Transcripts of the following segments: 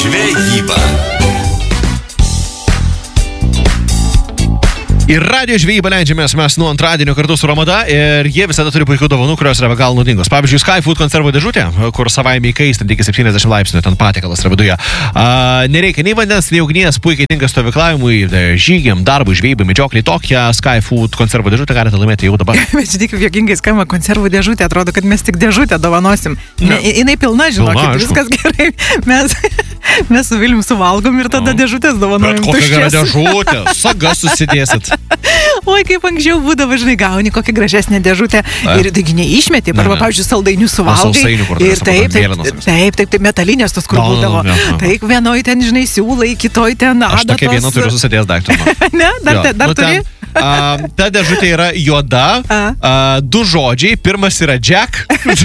žvejyba. Ir radijo žvejybą leidžiamės mes nuo antradienio kartu su Romada ir jie visada turi puikių dovanų, kurios yra be galo naudingos. Pavyzdžiui, Skyfood konservų dėžutė, kur savaime įkaistinti iki 70 laipsnių, ten patiekalas yra viduje. Nereikia nei vandens, nei ugnies, puikiai tinka stovyklavimui, žygiam, darbui, žvejybai, medžiokliai. Tokią Skyfood konservų dėžutę galite laimėti jau dabar. Bet žiūrėk, kaip juokingai skamba konservų dėžutė, atrodo, kad mes tik dėžutę dovanosim. Jinai pilna, žinokit, viskas gerai. Mes su Vilnium suvalgom ir tada dėžutės dovanojam. Bet kokia gera dėžutė, sagas susidėsit. Oi, kaip anksčiau būdavo, žinai, gauni kokią gražesnę dėžutę ir taigi neišmeti, arba, pavyzdžiui, saldainių suvalgai. Ir taip, metalinės tos, kur būdavo. Taip, vienoj ten, žinai, siūlai, kitoj ten adatos. Aš tokia viena turiu susidėjęs daiktą. Ne, dar turi? Ta dėžutė yra juoda, du žodžiai, pirmas yra Jack.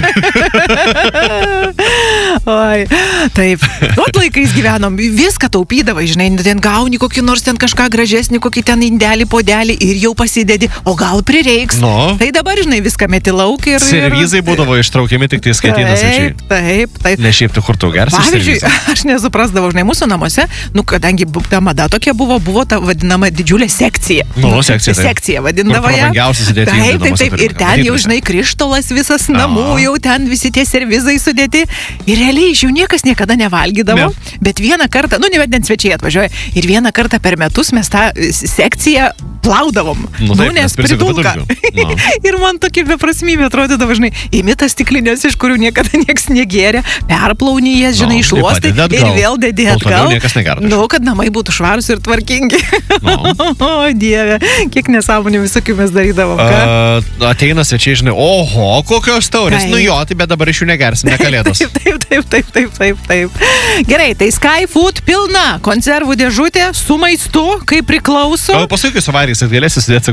Oi, taip. Tuot laikais gyvenom, viską taupydavai, žinai, ten gauni kokį nors ten kažką gražesnį, kokį ten indelį, podelį ir jau pasidedi, o gal prireiks. Tai dabar, žinai, viską meti lauk ir... Servizai būdavo ištraukiami tik tai skaitynas svečiai. Taip. Ne šiaip tai kur tu gersi iš servizą. Pavyzdžiui, aš nesuprasdavau, žinai, mūsų namuose, kadangi ta mada tokia buvo ta vadinama didžiulė sekcija. Sekcija vadindavo ją. Taip. Ir ten jau, žinai, krištolas visas namų, jau ten visi tie servizai sudėti. Ir realiai iš jų niekas niekada nevalgydavo. Bet vieną kartą, nebent svečiai atvažiuoja, ir vieną kartą per metus mes tą sekciją plaudavom. Nes pridulka. Ir man tokia beprasmybė atrodydavo, žinai, imi tas stiklinės, iš kurių niekada nieks negėrė, perplauni jas, žinai, išluostai ir vėl dedi atgal. Kad namai būtų švarūs ir tvarkingi. O, Dieve, kiek nesąmonių visokių mes darydavom. Ateina svečiai, žinai, oho, kokios taurės. Tai bet dabar iš jų negersim, ne kalėdos. Taip. Gerai, tai Skyfood pilna konservų dėžutė su maistu, kaip priklauso. O paskui, kai suvarys, galėsi sudėti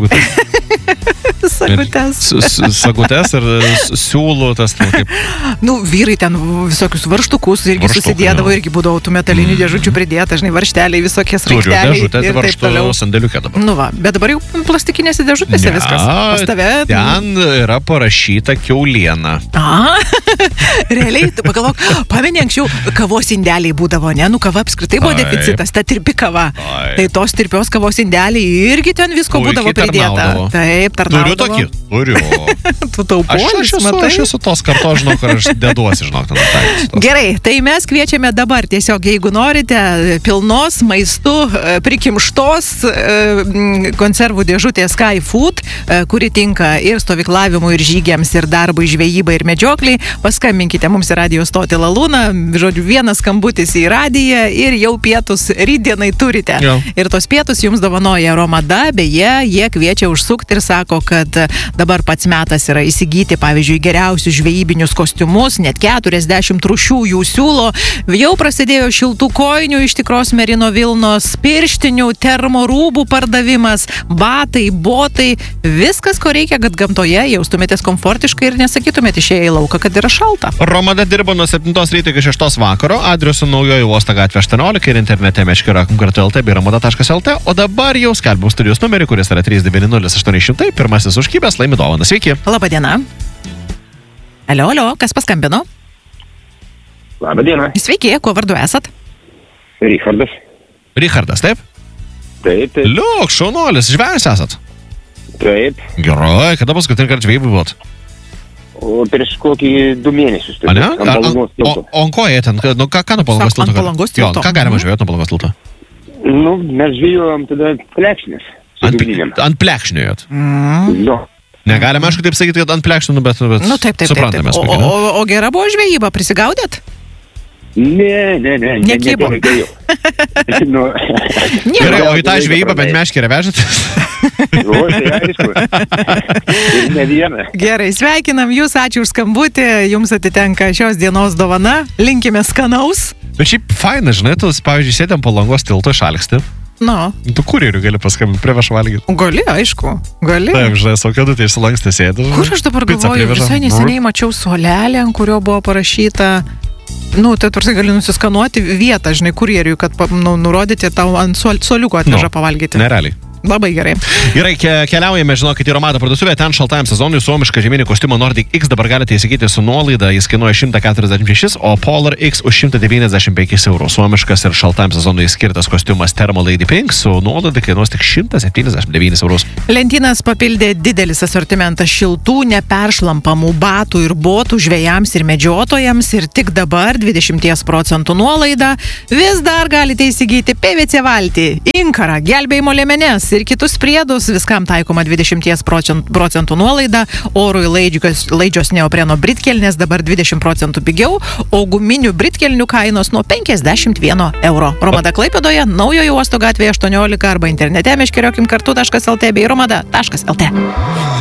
sagutes. Sagutes ir siūlų tas. Vyrai ten visokius varštukus irgi susidėdavo, irgi būdavo tų metalinių dėžučių pridėta, žinai, varšteliai, visokie sraigteliai. Turiu dėžutę varštų sandėliuke dabar. Bet dabar jau plastikinėse dėžutėse viskas. Pas tave. Ten yra parašyta kiauliena. Realiai, pagalvok, pameni anksčiau kavos indeliai būdavo, ne? Kava apskritai buvo deficitas, ta tirpi kava. Tai tos tirpios kavos indeliai irgi ten visko būdavo pridėta. Taip, tarnaudavo. Turiu. Tu taupolis, matai? Aš esu tos kartos, žinau, kur aš deduosi, žinau, ten ataitis. Gerai, tai mes kviečiame dabar tiesiog, jeigu norite, pilnos maistų prikimštos konservų dėžutė Skyfood, kuri tinka ir stovyklavimui, ir žygiams, ir darbui, žvejybai, ir medžiokliai. Paskambinkite mums į radijo stotį Lalūną, žodžiu, vienas skambutis į radiją ir jau pietus rytdienai turite. Ir tos pietus jums dovanoja Romada, beje, jie kviečia užsukti ir sako, kad dabar pats metas yra įsigyti, pavyzdžiui, geriausius žvejybinius kostiumus, net 40 rūšių jų siūlo. Jau prasidėjo šiltų kojinių iš tikros merino vilnos, pirštinių, termorūbų pardavimas, batai, botai, viskas, ko reikia, kad gamtoje jaustumėtės komfortiškai ir nesakytumėte išėję į lauką, kad yra šalta. Romada dirba nuo 7 ryto iki 6 vakaro, adresu Naujoji Uosto gatvė 18 ir internete meškera.lt bei romada.lt, o dabar jau skelbiam studijos numerį, kuris yra 390 800, pirmasis užkybęs laimi dovaną. Sveiki. Labadiena. Alio, kas paskambino? Labadiena. Sveiki, kuo vardu esat? Richardas, taip? Taip. Liuk, šaunuolis, žvejas esat? Taip. Gerai, kada paskutinį kartą žvejai buvot? O prieš kokį 2 mėnesius. O ne? O ant ko jie ten? Ką nuo Palangos tilto? Ant Palangos tilto. Ką galima žvejoti nuo Palangos tilto? Mes žvejojom tada plekšnės. Ant plekšnėjot? Jo. Negalime, aišku, taip sakyti, kad ant plekšnių, bet taip. suprantame. O gera buvo žvejyba, prisigaudėt? Ne. Nekybo. Gerai, o į tą žvejybą bent meškerę vežat? O, tai aišku. Ir ne vieną. Gerai, sveikinam jūs, ačiū už skambutį, jums atitenka šios dienos dovana, linkime skanaus. Bet šiaip faina, žinai, tu, pavyzdžiui, sėdėm Palangos tilto išalksti. Tu kurjerių gali paskambinti, priveš valgyti. Gali, aišku, gali. Taip, žinai, savo kėdutė išsilankstė sėdė. Kur aš dabar galvoju, visai neseniai mačiau suolelį, ant kurio buvo parašyta, tai tarsi gali nusiskanuoti vietą, žinai, kurjeriui, kad nurodyti tau ant suoliuko atveža pavalgyti. Nerealiai. Labai gerai. Gerai, keliaujame, žinokit, į Romadą parduotuvę, ten šaltajam sezonui suomišką žieminį kostiumą Nordic X dabar galite įsigyti su nuolaida, jis kainuoja 146, o Polar X už 195 eurų. Suomiškas ir šaltajam sezonui skirtas kostiumas Thermo Lady Pink su nuolaida kainuos tik 179 eurus. Lentynas papildė didelis asortimentas šiltų, neperšlampamų batų ir botų žvejams ir medžiotojams ir tik dabar 20% nuolaida vis dar galite įsigyti PVC valtį, inkarą, gelbėjimo liemenes ir kitus priedus, viskam taikoma 20% nuolaida, orui laidžios neopreno britkelnės dabar 20% pigiau, o guminių britkelnių kainos nuo 51 euro. Romada Klaipėdoje, Naujojo uosto gatvėje 18 arba internete meškeriokim kartu.lt bei romada.lt.